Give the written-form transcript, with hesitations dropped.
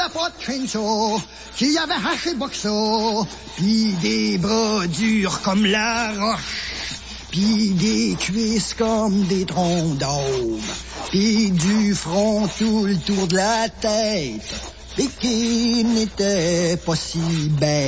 avait pas de chainsaw, qui avait haché boxo, pis des bras durs comme la roche, pis des cuisses comme des troncs d'arbre, pis du front tout le tour de la tête, et qui n'était pas si bête.